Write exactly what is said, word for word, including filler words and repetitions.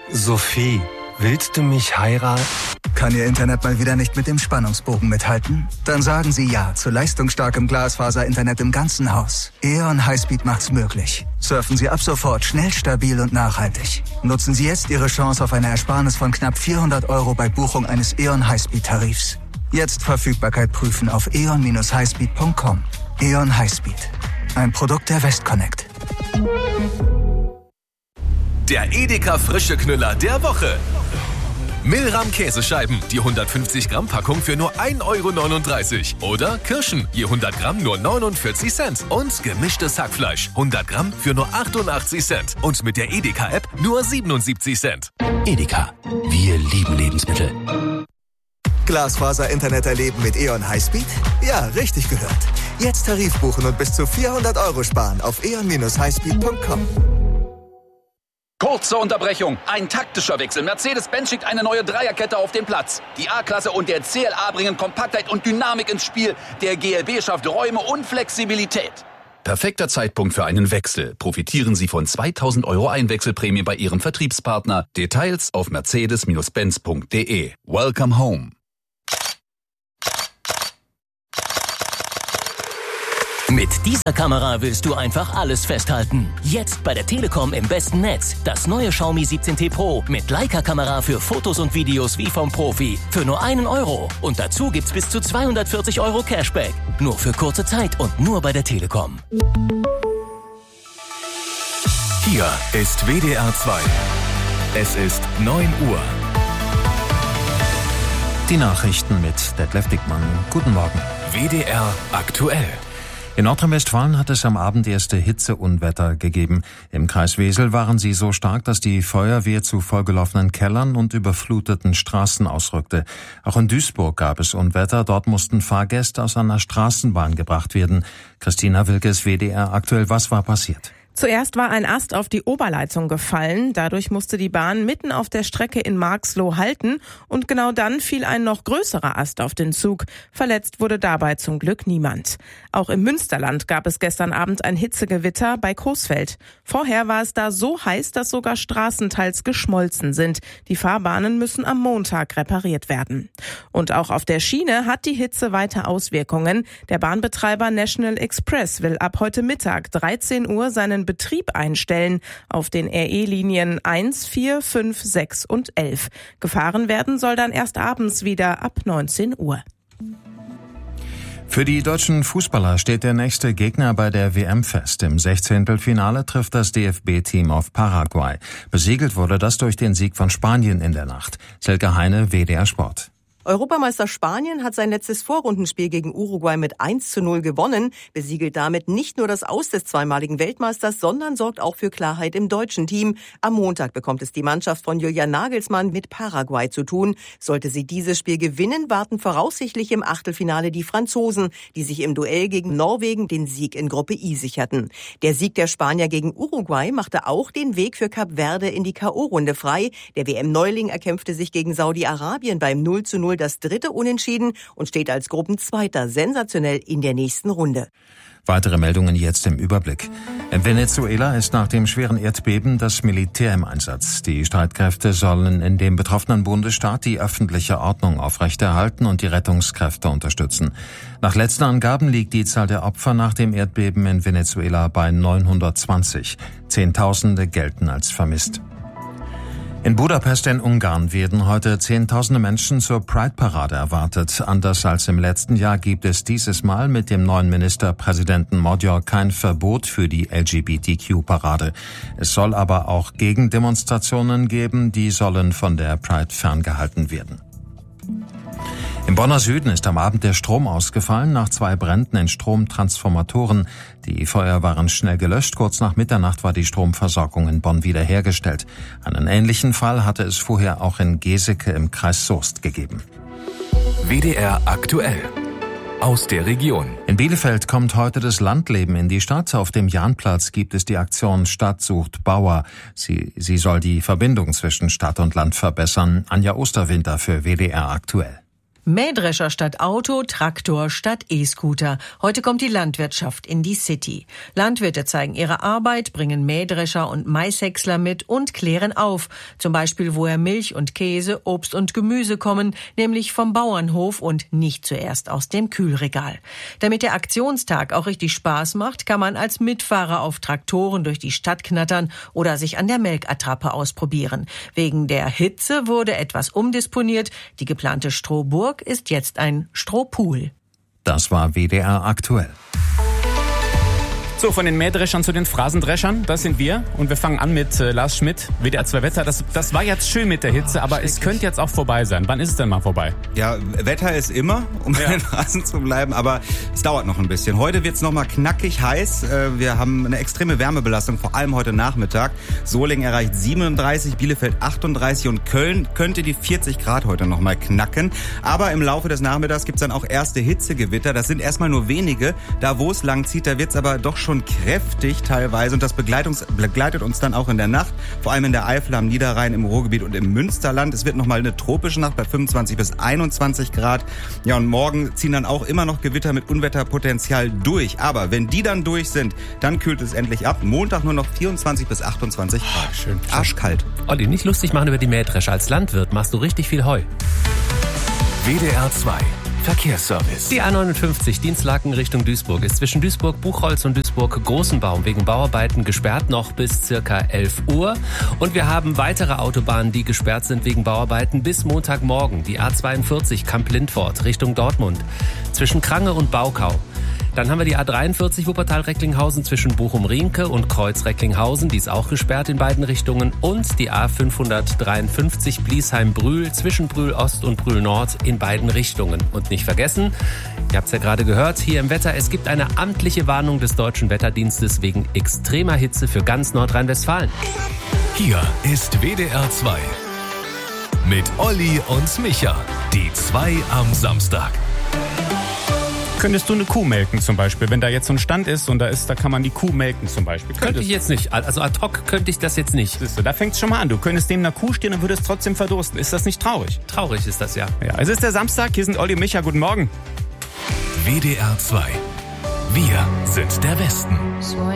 Sophie, willst du mich heiraten? Kann Ihr Internet mal wieder nicht mit dem Spannungsbogen mithalten? Dann sagen Sie ja zu leistungsstarkem Glasfaser-Internet im ganzen Haus. E O N Highspeed macht's möglich. Surfen Sie ab sofort schnell, stabil und nachhaltig. Nutzen Sie jetzt Ihre Chance auf eine Ersparnis von knapp vierhundert Euro bei Buchung eines E O N Highspeed-Tarifs. Jetzt Verfügbarkeit prüfen auf e o n dash highspeed punkt com. E O N Highspeed. Ein Produkt der Westconnect. Der Edeka Frische Knüller der Woche. Milram Käsescheiben, die hundertfünfzig Gramm Packung für nur ein Euro neununddreißig. Oder Kirschen, je hundert Gramm nur neunundvierzig Cent. Und gemischtes Hackfleisch, hundert Gramm für nur achtundachtzig Cent. Und mit der Edeka-App nur siebenundsiebzig Cent. Edeka, wir lieben Lebensmittel. Glasfaser-Internet erleben mit E O N Highspeed? Ja, richtig gehört. Jetzt Tarif buchen und bis zu vierhundert Euro sparen auf e o n dash highspeed punkt com. Kurze Unterbrechung. Ein taktischer Wechsel. Mercedes-Benz schickt eine neue Dreierkette auf den Platz. Die A-Klasse und der C L A bringen Kompaktheit und Dynamik ins Spiel. Der G L B schafft Räume und Flexibilität. Perfekter Zeitpunkt für einen Wechsel. Profitieren Sie von zweitausend Euro Einwechselprämie bei Ihrem Vertriebspartner. Details auf mercedes benz punkt de. Welcome home. Mit dieser Kamera willst du einfach alles festhalten. Jetzt bei der Telekom im besten Netz. Das neue Xiaomi siebzehn T Pro mit Leica-Kamera für Fotos und Videos wie vom Profi. Für nur einen Euro. Und dazu gibt's bis zu zweihundertvierzig Euro Cashback. Nur für kurze Zeit und nur bei der Telekom. Hier ist W D R zwei. Es ist neun Uhr. Die Nachrichten mit Detlef Dickmann. Guten Morgen. W D R aktuell. In Nordrhein-Westfalen hat es am Abend erste Hitzeunwetter gegeben. Im Kreis Wesel waren sie so stark, dass die Feuerwehr zu vollgelaufenen Kellern und überfluteten Straßen ausrückte. Auch in Duisburg gab es Unwetter. Dort mussten Fahrgäste aus einer Straßenbahn gebracht werden. Christina Wilkes, W D R aktuell. Was war passiert? Zuerst war ein Ast auf die Oberleitung gefallen. Dadurch musste die Bahn mitten auf der Strecke in Marxloh halten. Und genau dann fiel ein noch größerer Ast auf den Zug. Verletzt wurde dabei zum Glück niemand. Auch im Münsterland gab es gestern Abend ein Hitzegewitter bei Coesfeld. Vorher war es da so heiß, dass sogar Straßen teils geschmolzen sind. Die Fahrbahnen müssen am Montag repariert werden. Und auch auf der Schiene hat die Hitze weiter Auswirkungen. Der Bahnbetreiber National Express will ab heute Mittag dreizehn Uhr seinen Betrieb einstellen auf den R E-Linien eins, vier, fünf, sechs und elf. Gefahren werden soll dann erst abends wieder ab neunzehn Uhr. Für die deutschen Fußballer steht der nächste Gegner bei der W M fest. Im Sechzehntelfinale trifft das D F B-Team auf Paraguay. Besiegelt wurde das durch den Sieg von Spanien in der Nacht. Silke Heine, W D R Sport. Europameister Spanien hat sein letztes Vorrundenspiel gegen Uruguay mit eins zu null gewonnen, besiegelt damit nicht nur das Aus des zweimaligen Weltmeisters, sondern sorgt auch für Klarheit im deutschen Team. Am Montag bekommt es die Mannschaft von Julian Nagelsmann mit Paraguay zu tun. Sollte sie dieses Spiel gewinnen, warten voraussichtlich im Achtelfinale die Franzosen, die sich im Duell gegen Norwegen den Sieg in Gruppe I sicherten. Der Sieg der Spanier gegen Uruguay machte auch den Weg für Kap Verde in die K O-Runde frei. Der W M-Neuling erkämpfte sich gegen Saudi-Arabien beim null zu null das dritte Unentschieden und steht als Gruppenzweiter sensationell in der nächsten Runde. Weitere Meldungen jetzt im Überblick. In Venezuela ist nach dem schweren Erdbeben das Militär im Einsatz. Die Streitkräfte sollen in dem betroffenen Bundesstaat die öffentliche Ordnung aufrechterhalten und die Rettungskräfte unterstützen. Nach letzten Angaben liegt die Zahl der Opfer nach dem Erdbeben in Venezuela bei neunhundertzwanzig. Zehntausende gelten als vermisst. In Budapest in Ungarn werden heute Zehntausende Menschen zur Pride-Parade erwartet. Anders als im letzten Jahr gibt es dieses Mal mit dem neuen Ministerpräsidenten Magyar kein Verbot für die L G B T Q-Parade. Es soll aber auch Gegendemonstrationen geben, die sollen von der Pride ferngehalten werden. Im Bonner Süden ist am Abend der Strom ausgefallen nach zwei Bränden in Stromtransformatoren. Die Feuer waren schnell gelöscht. Kurz nach Mitternacht war die Stromversorgung in Bonn wiederhergestellt. Einen ähnlichen Fall hatte es vorher auch in Geseke im Kreis Soest gegeben. W D R aktuell. Aus der Region. In Bielefeld kommt heute das Landleben in die Stadt. Auf dem Jahnplatz gibt es die Aktion Stadt sucht Bauer. Sie, sie soll die Verbindung zwischen Stadt und Land verbessern. Anja Osterwinter für W D R aktuell. Mähdrescher statt Auto, Traktor statt E-Scooter. Heute kommt die Landwirtschaft in die City. Landwirte zeigen ihre Arbeit, bringen Mähdrescher und Maishäcksler mit und klären auf. Zum Beispiel, woher Milch und Käse, Obst und Gemüse kommen, nämlich vom Bauernhof und nicht zuerst aus dem Kühlregal. Damit der Aktionstag auch richtig Spaß macht, kann man als Mitfahrer auf Traktoren durch die Stadt knattern oder sich an der Melkattrappe ausprobieren. Wegen der Hitze wurde etwas umdisponiert. Die geplante Strohburg ist jetzt ein Strohpool. Das war W D R aktuell. So, von den Mähdreschern zu den Phrasendreschern, das sind wir. Und wir fangen an mit äh, Lars Schmidt, W D R zwei Wetter. Das, das war jetzt schön mit der Hitze, aber es könnte jetzt auch vorbei sein. Wann ist es denn mal vorbei? Ja, Wetter ist immer, um ja. bei den Phrasen zu bleiben, aber es dauert noch ein bisschen. Heute wird's noch mal knackig heiß. Wir haben eine extreme Wärmebelastung, vor allem heute Nachmittag. Solingen erreicht siebenunddreißig, Bielefeld achtunddreißig und Köln könnte die vierzig Grad heute noch mal knacken. Aber im Laufe des Nachmittags gibt's dann auch erste Hitzegewitter. Das sind erstmal nur wenige. Da, wo es lang zieht, da wird's aber doch schon schon kräftig teilweise und das begleitungs- begleitet uns dann auch in der Nacht, vor allem in der Eifel, am Niederrhein, im Ruhrgebiet und im Münsterland. Es wird nochmal eine tropische Nacht bei fünfundzwanzig bis einundzwanzig Grad. Ja, und morgen ziehen dann auch immer noch Gewitter mit Unwetterpotenzial durch. Aber wenn die dann durch sind, dann kühlt es endlich ab. Montag nur noch vierundzwanzig bis achtundzwanzig Grad. Oh, schön. Arschkalt. Olli, nicht lustig machen über die Mähdrescher. Als Landwirt machst du richtig viel Heu. W D R zwei Verkehrsservice. Die A neunundfünfzig Dienstlaken Richtung Duisburg ist zwischen Duisburg-Buchholz und Duisburg-Großenbaum wegen Bauarbeiten gesperrt noch bis circa elf Uhr. Und wir haben weitere Autobahnen, die gesperrt sind wegen Bauarbeiten bis Montagmorgen. Die A zweiundvierzig Kamp-Lindfort Richtung Dortmund zwischen Krange und Baukau. Dann haben wir die A dreiundvierzig Wuppertal-Recklinghausen zwischen Bochum-Rienke und Kreuz-Recklinghausen. Die ist auch gesperrt in beiden Richtungen. Und die A fünfhundertdreiundfünfzig Bliesheim-Brühl zwischen Brühl-Ost und Brühl-Nord in beiden Richtungen. Und nicht vergessen, ihr habt es ja gerade gehört, hier im Wetter, es gibt eine amtliche Warnung des Deutschen Wetterdienstes wegen extremer Hitze für ganz Nordrhein-Westfalen. Hier ist W D R zwei mit Olli und Micha. Die zwei am Samstag. Könntest du eine Kuh melken zum Beispiel, wenn da jetzt so ein Stand ist und da ist, da kann man die Kuh melken zum Beispiel? Könntest könnte ich jetzt nicht, also ad hoc könnte ich das jetzt nicht. Siehst du, da fängt's schon mal an. Du könntest neben einer Kuh stehen und würdest trotzdem verdursten. Ist das nicht traurig? Traurig ist das, ja. Ja, es ist der Samstag, hier sind Olli und Micha, guten Morgen. W D R zwei. Wir sind der Westen.